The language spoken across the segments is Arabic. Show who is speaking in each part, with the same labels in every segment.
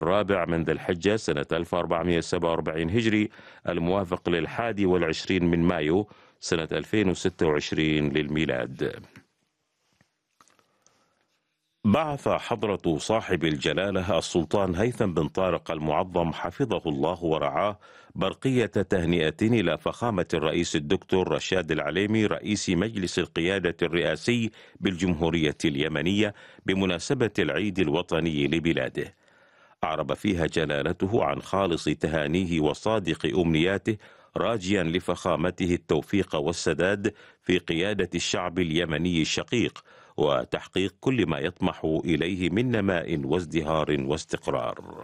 Speaker 1: الرابع من ذي الحجة سنة 1447 هجري، الموافق ل21 من مايو سنة 2026 للميلاد. بعث حضرة صاحب الجلالة السلطان هيثم بن طارق المعظم حفظه الله ورعاه برقية تهنئة إلى فخامة الرئيس الدكتور رشاد العليمي رئيس مجلس القيادة الرئاسي بالجمهورية اليمنية بمناسبة العيد الوطني لبلاده. أعرب فيها جلالته عن خالص تهانيه وصادق أمنياته، راجيا لفخامته التوفيق والسداد في قيادة الشعب اليمني الشقيق وتحقيق كل ما يطمح إليه من نماء وازدهار واستقرار.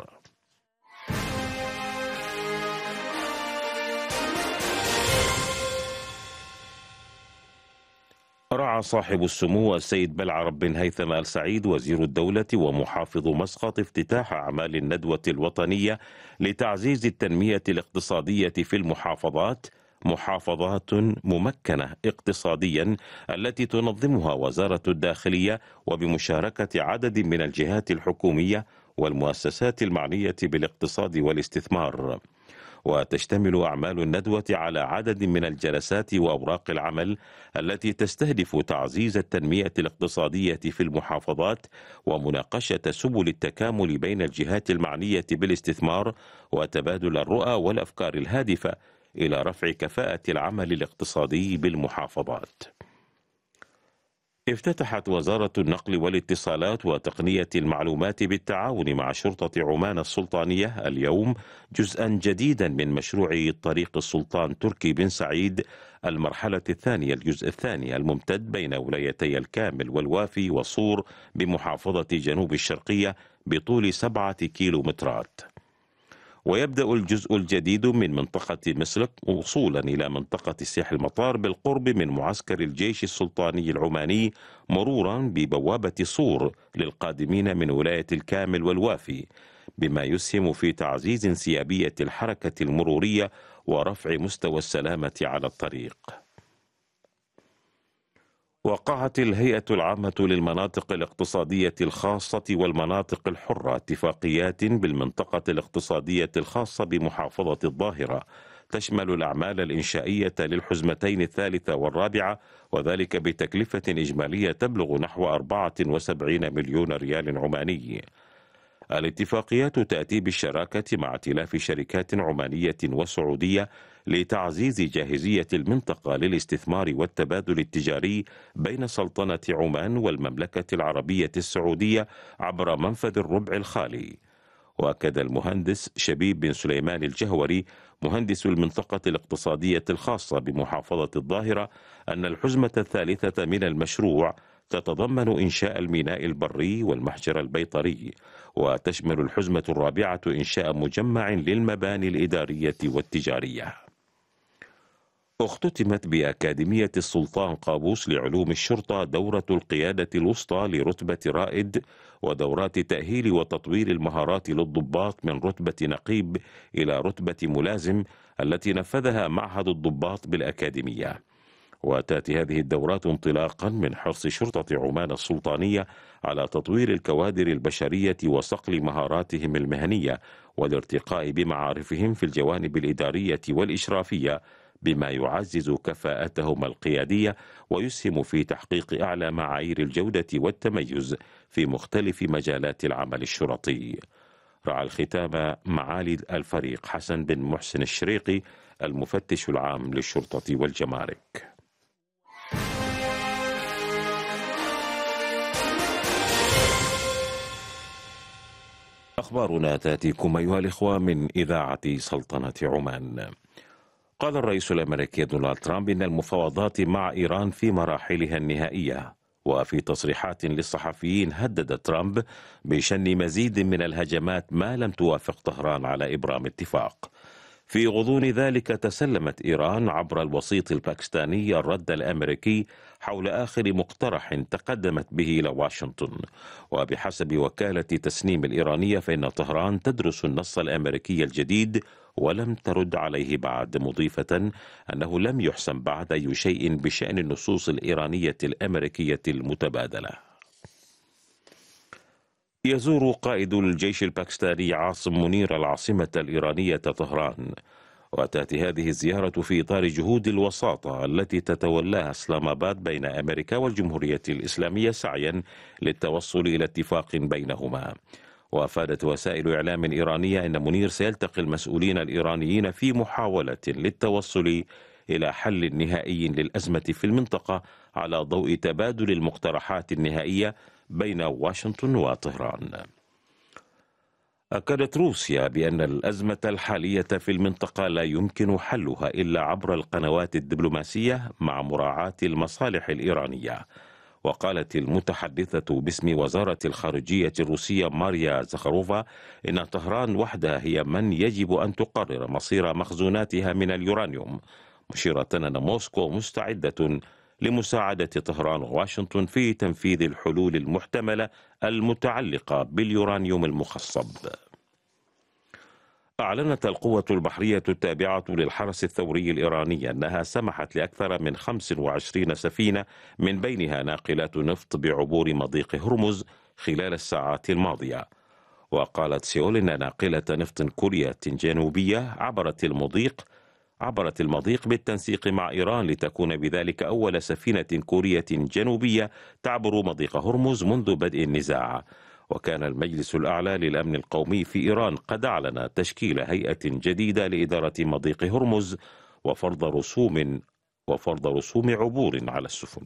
Speaker 1: رعى صاحب السمو السيد بلعرب بن هيثم آل سعيد وزير الدولة ومحافظ مسقط افتتاح أعمال الندوة الوطنية لتعزيز التنمية الاقتصادية في المحافظات، محافظات ممكنة اقتصاديا، التي تنظمها وزارة الداخلية وبمشاركة عدد من الجهات الحكومية والمؤسسات المعنية بالاقتصاد والاستثمار. وتشتمل أعمال الندوة على عدد من الجلسات وأوراق العمل التي تستهدف تعزيز التنمية الاقتصادية في المحافظات ومناقشة سبل التكامل بين الجهات المعنية بالاستثمار وتبادل الرؤى والأفكار الهادفة إلى رفع كفاءة العمل الاقتصادي بالمحافظات. افتتحت وزارة النقل والاتصالات وتقنية المعلومات بالتعاون مع شرطة عمان السلطانية اليوم جزءا جديدا من مشروع طريق السلطان تركي بن سعيد المرحلة الثانية الجزء الثاني الممتد بين ولايتي الكامل والوافي وصور بمحافظة جنوب الشرقية بطول 7 كيلومترات. ويبدأ الجزء الجديد من منطقة مسلك وصولا إلى منطقة سيح المطار بالقرب من معسكر الجيش السلطاني العماني، مرورا ببوابة صور للقادمين من ولاية الكامل والوافي، بما يسهم في تعزيز انسيابية الحركة المرورية ورفع مستوى السلامة على الطريق. وقعت الهيئة العامة للمناطق الاقتصادية الخاصة والمناطق الحرة اتفاقيات بالمنطقة الاقتصادية الخاصة بمحافظة الظاهرة تشمل الأعمال الإنشائية للحزمتين الثالثة والرابعة، وذلك بتكلفة إجمالية تبلغ نحو 74 مليون ريال عماني. الاتفاقيات تأتي بالشراكة مع ائتلاف شركات عمانية وسعودية لتعزيز جاهزية المنطقة للاستثمار والتبادل التجاري بين سلطنة عمان والمملكة العربية السعودية عبر منفذ الربع الخالي. وأكد المهندس شبيب بن سليمان الجهوري مهندس المنطقة الاقتصادية الخاصة بمحافظة الظاهرة أن الحزمة الثالثة من المشروع تتضمن إنشاء الميناء البري والمحجر البيطري، وتشمل الحزمة الرابعة إنشاء مجمع للمباني الإدارية والتجارية. اختتمت بأكاديمية السلطان قابوس لعلوم الشرطة دورة القيادة الوسطى لرتبة رائد ودورات تأهيل وتطوير المهارات للضباط من رتبة نقيب إلى رتبة ملازم التي نفذها معهد الضباط بالأكاديمية. وتأتي هذه الدورات انطلاقا من حرص شرطة عمان السلطانية على تطوير الكوادر البشرية وصقل مهاراتهم المهنية والارتقاء بمعارفهم في الجوانب الإدارية والإشرافية، بما يعزز كفاءتهم القيادية ويسهم في تحقيق أعلى معايير الجودة والتميز في مختلف مجالات العمل الشرطي. رعى الختام معالي الفريق حسن بن محسن الشريقي المفتش العام للشرطة والجمارك. أخبارنا تأتيكم أيها الإخوة من إذاعة سلطنة عمان. قال الرئيس الأمريكي دونالد ترامب إن المفاوضات مع إيران في مراحلها النهائية. وفي تصريحات للصحفيين هدد ترامب بشن مزيد من الهجمات ما لم توافق طهران على إبرام اتفاق. في غضون ذلك تسلمت إيران عبر الوسيط الباكستاني الرد الأمريكي حول آخر مقترح تقدمت به إلى واشنطن. وبحسب وكالة تسنيم الإيرانية فإن طهران تدرس النص الأمريكي الجديد ولم ترد عليه بعد، مضيفة أنه لم يحسم بعد أي شيء بشأن النصوص الإيرانية الأمريكية المتبادلة. يزور قائد الجيش الباكستاني عاصم منير العاصمة الإيرانية طهران، وتأتي هذه الزيارة في إطار جهود الوساطة التي تتولاها اسلام آباد بين أمريكا والجمهورية الإسلامية سعيا للتوصل إلى اتفاق بينهما. وأفادت وسائل إعلام إيرانية أن منير سيلتقي المسؤولين الإيرانيين في محاولة للتوصل إلى حل نهائي للأزمة في المنطقة على ضوء تبادل المقترحات النهائية بين واشنطن وطهران. أكدت روسيا بأن الأزمة الحالية في المنطقة لا يمكن حلها إلا عبر القنوات الدبلوماسية مع مراعاة المصالح الإيرانية. وقالت المتحدثة باسم وزارة الخارجية الروسية ماريا زخاروفا إن طهران وحدها هي من يجب أن تقرر مصير مخزوناتها من اليورانيوم، مشيرة أن موسكو مستعدة لمساعدة طهران وواشنطن في تنفيذ الحلول المحتملة المتعلقة باليورانيوم المخصب. أعلنت القوة البحرية التابعة للحرس الثوري الإيراني أنها سمحت لأكثر من 25 سفينة من بينها ناقلات نفط بعبور مضيق هرمز خلال الساعات الماضية. وقالت سيول إن ناقلة نفط كوريا جنوبية عبرت المضيق بالتنسيق مع إيران لتكون بذلك أول سفينة كورية جنوبية تعبر مضيق هرمز منذ بدء النزاع. وكان المجلس الأعلى للأمن القومي في إيران قد أعلن تشكيل هيئة جديدة لإدارة مضيق هرمز وفرض رسوم عبور على السفن.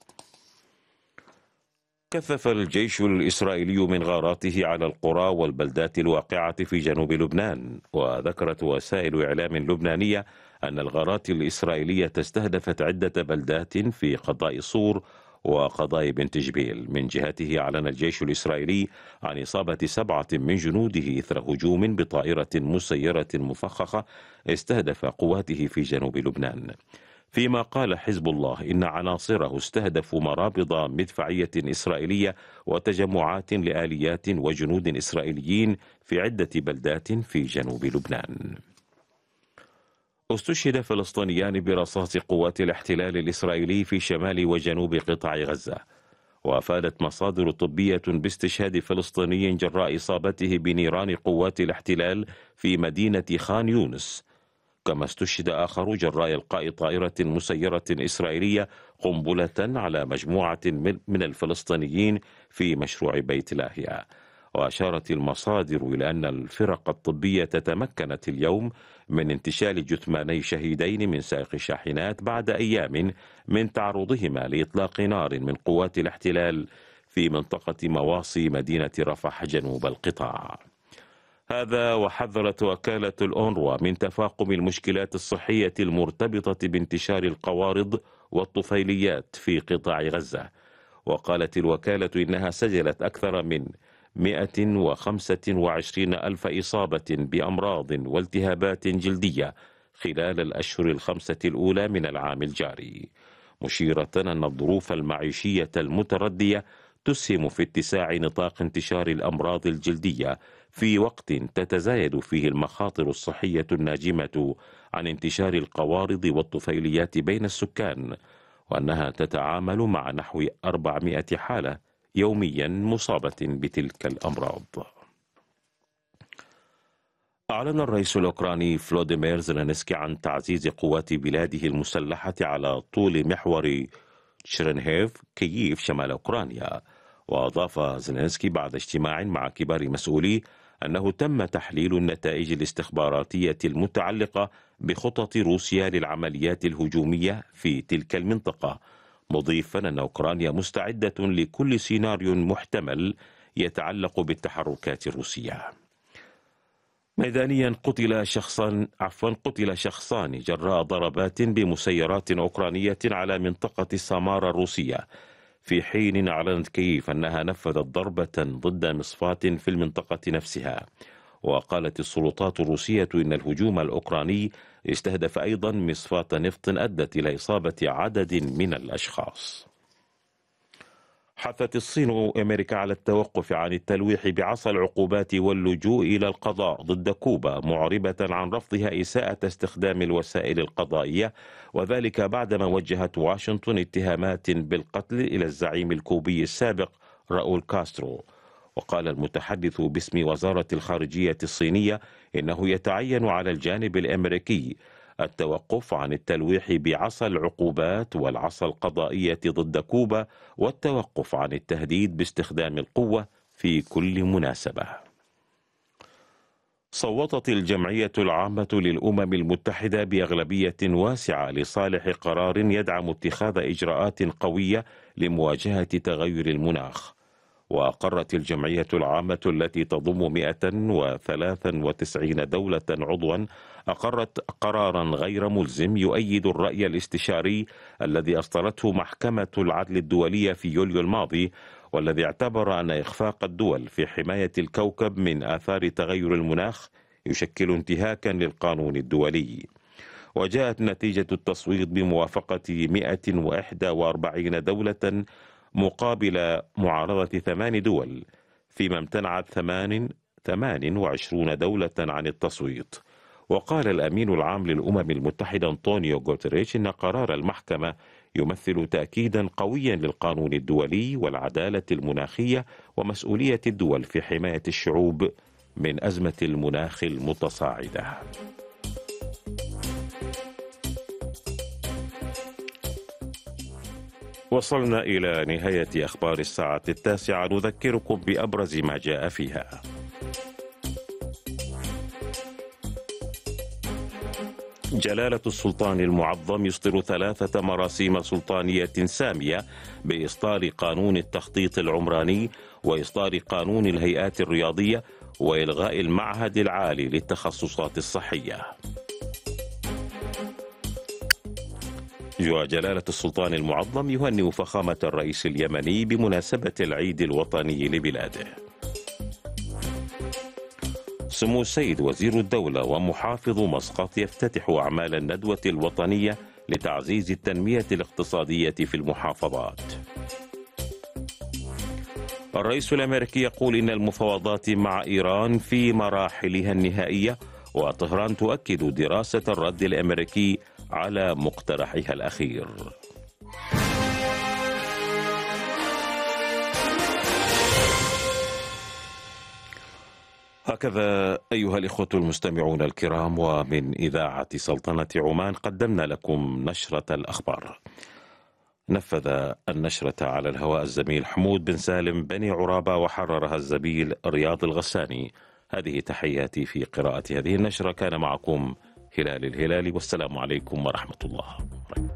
Speaker 1: كثف الجيش الإسرائيلي من غاراته على القرى والبلدات الواقعة في جنوب لبنان. وذكرت وسائل إعلام لبنانية أن الغارات الإسرائيلية استهدفت عدة بلدات في قضاء صور وقضاء بنت جبيل. من جهته أعلن الجيش الإسرائيلي عن إصابة 7 من جنوده إثر هجوم بطائرة مسيرة مفخخة استهدف قواته في جنوب لبنان. فيما قال حزب الله إن عناصره استهدفوا مرابض مدفعية إسرائيلية وتجمعات لآليات وجنود إسرائيليين في عدة بلدات في جنوب لبنان. استشهد فلسطينيان برصاص قوات الاحتلال الإسرائيلي في شمال وجنوب قطاع غزة. وأفادت مصادر طبية باستشهاد فلسطيني جراء إصابته بنيران قوات الاحتلال في مدينة خان يونس. كما استشهد آخر جراء إلقاء طائرة مسيرة إسرائيلية قنبلة على مجموعة من الفلسطينيين في مشروع بيت لاهيا. وأشارت المصادر إلى أن الفرق الطبية تمكنت اليوم من انتشال جثماني شهيدين من سائق شاحنات بعد أيام من تعرضهما لإطلاق نار من قوات الاحتلال في منطقة مواصي مدينة رفح جنوب القطاع. هذا وحذرت وكالة الأونروا من تفاقم المشكلات الصحية المرتبطة بانتشار القوارض والطفيليات في قطاع غزة. وقالت الوكالة إنها سجلت أكثر من 125 ألف إصابة بأمراض والتهابات جلدية خلال الأشهر 5 الأولى من العام الجاري، مشيرة أن الظروف المعيشية المتردية تسهم في اتساع نطاق انتشار الأمراض الجلدية في وقت تتزايد فيه المخاطر الصحية الناجمة عن انتشار القوارض والطفيليات بين السكان، وأنها تتعامل مع نحو 400 حالة يوميا مصابة بتلك الأمراض. أعلن الرئيس الأوكراني فلوديمير زيلينسكي عن تعزيز قوات بلاده المسلحة على طول محور تشيرنيهيف كييف شمال أوكرانيا. وأضاف زيلينسكي بعد اجتماع مع كبار مسؤوليه أنه تم تحليل النتائج الاستخباراتية المتعلقة بخطط روسيا للعمليات الهجومية في تلك المنطقة، مضيفا أن أوكرانيا مستعدة لكل سيناريو محتمل يتعلق بالتحركات الروسية. ميدانيا قتل شخصان جراء ضربات بمسيرات أوكرانية على منطقة سامارا الروسية، في حين أعلنت كييف أنها نفذت ضربة ضد مصفاة في المنطقة نفسها. وقالت السلطات الروسية إن الهجوم الأوكراني استهدف أيضا مصفاة نفط أدت إلى إصابة عدد من الأشخاص. حثت الصين أمريكا على التوقف عن التلويح بعصا العقوبات واللجوء إلى القضاء ضد كوبا، معربة عن رفضها إساءة استخدام الوسائل القضائية، وذلك بعدما وجهت واشنطن اتهامات بالقتل إلى الزعيم الكوبي السابق راؤول كاسترو. وقال المتحدث باسم وزارة الخارجية الصينية إنه يتعين على الجانب الأمريكي التوقف عن التلويح بعصا العقوبات والعصا القضائية ضد كوبا، والتوقف عن التهديد باستخدام القوة في كل مناسبة. صوتت الجمعية العامة للأمم المتحدة بأغلبية واسعة لصالح قرار يدعم اتخاذ إجراءات قوية لمواجهة تغير المناخ. وأقرت الجمعية العامة التي تضم 193 دولة عضوا قرارا غير ملزم يؤيد الرأي الاستشاري الذي أصدرته محكمة العدل الدولية في يوليو الماضي، والذي اعتبر أن إخفاق الدول في حماية الكوكب من آثار تغير المناخ يشكل انتهاكا للقانون الدولي. وجاءت نتيجة التصويت بموافقة 141 دولة مقابل معارضة 8 دول، فيما امتنعت 28 دولة عن التصويت. وقال الأمين العام للأمم المتحدة أنطونيو غوتيريش إن قرار المحكمة يمثل تأكيدا قويا للقانون الدولي والعدالة المناخية ومسؤولية الدول في حماية الشعوب من أزمة المناخ المتصاعدة. وصلنا إلى نهاية أخبار الساعة 9. نذكركم بأبرز ما جاء فيها. جلالة السلطان المعظم يصدر 3 مراسيم سلطانية سامية بإصدار قانون التخطيط العمراني وإصدار قانون الهيئات الرياضية وإلغاء المعهد العالي للتخصصات الصحية. وجلالة السلطان المعظم يهنئ فخامة الرئيس اليمني بمناسبة العيد الوطني لبلاده. سمو السيد وزير الدولة ومحافظ مسقط يفتتح أعمال الندوة الوطنية لتعزيز التنمية الاقتصادية في المحافظات. الرئيس الأمريكي يقول إن المفاوضات مع إيران في مراحلها النهائية، وطهران تؤكد دراسة الرد الأمريكي على مقترحها الأخير. هكذا أيها الإخوة المستمعون الكرام، ومن إذاعة سلطنة عمان قدمنا لكم نشرة الأخبار. نفذ النشرة على الهواء الزميل حمود بن سالم بني عرابة، وحررها الزميل رياض الغساني. هذه تحياتي في قراءة هذه النشرة. كان معكم هلال الهلالي، والسلام عليكم ورحمة الله.